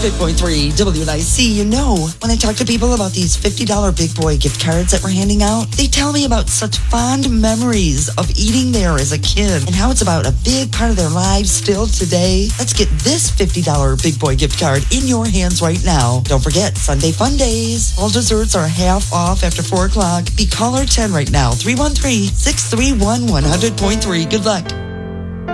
100.3 WNIC. You know, when I talk to people about these $50 Big Boy gift cards that we're handing out, they tell me about such fond memories of eating there as a kid and how it's about a big part of their lives still today. Let's get this $50 Big Boy gift card in your hands right now. Don't forget, Sunday Fun Days. All desserts are half off after 4 o'clock. Be caller 10 right now, 313-631-100.3. Good luck.